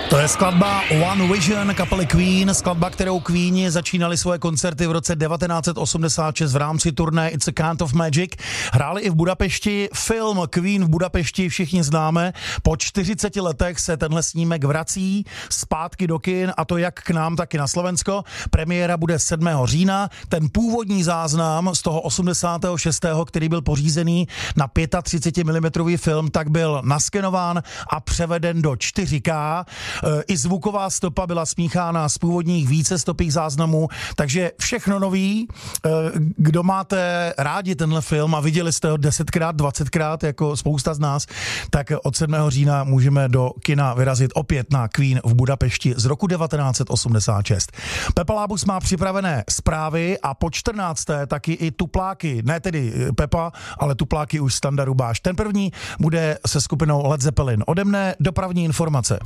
To je skladba One Vision kapely Queen, skladba, kterou Queeni začínali svoje koncerty v roce 1986 v rámci turné It's a Kind of Magic. Hráli i v Budapešti, film Queen v Budapešti všichni známe. Po 40 letech se tenhle snímek vrací zpátky do kin, a to jak k nám, tak i na Slovensko. Premiéra bude 7. října. Ten původní záznam z toho 86., který byl pořízený na 35 mm film, tak byl naskenován a převeden do 4K. I zvuková stopa byla smíchána z původních vícestopých záznamů, takže všechno nový. Kdo máte rádi tenhle film a viděli jste ho 10krát, 20krát, jako spousta z nás, tak od 7. října můžeme do kina vyrazit opět na Queen v Budapešti z roku 1986. Pepa Lábus má připravené zprávy a po 14. taky i tupláky, ne tedy Pepa, ale tupláky už Standa Rubáš. Ten první bude se skupinou Led Zeppelin. Ode mne dopravní informace.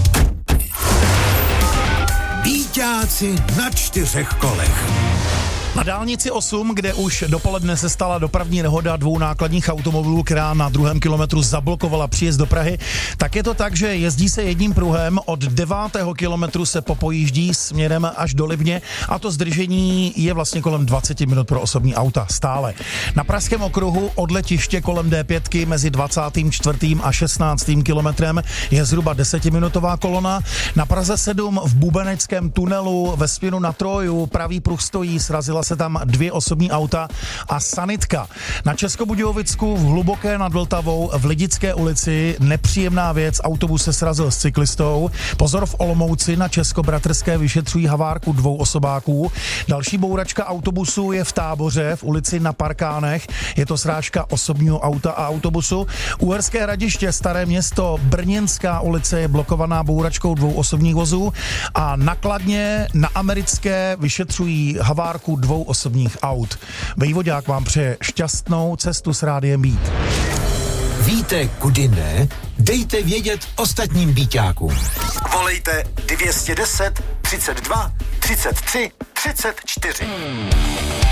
Víťáci na 4 kolech. Na dálnici 8, kde už dopoledne se stala dopravní nehoda 2 nákladních automobilů, která na 2. kilometru zablokovala příjezd do Prahy, tak je to tak, že jezdí se jedním pruhem, od 9. kilometru se popojíždí směrem až do Libně a to zdržení je vlastně kolem 20 minut pro osobní auta stále. Na Pražském okruhu od letiště kolem D5 mezi 24. a 16. kilometrem je zhruba 10minutová kolona. Na Praze 7 v Bubeneckém tunelu ve směru na Troju pravý pruh stojí, srazila se tam 2 osobní auta a sanitka. Na Českobudějovicku v Hluboké nad Vltavou v Lidické ulici nepříjemná věc, autobus se srazil s cyklistou. Pozor, v Olomouci na Českobratrské vyšetřují havárku 2 osobáků. Další bouračka autobusu je v Táboře v ulici Na Parkánech. Je to srážka osobního auta a autobusu. Uherské Hradiště, Staré Město, Brněnská ulice je blokovaná bouračkou 2 osobních vozů a na Kladně na Americké vyšetřují havárku 2 osobních aut. Vejvodák vám přeje šťastnou cestu s Rádiem Beat. Víte, kudy ne? Dejte vědět ostatním Víťákům. Volejte 210 32 33 34.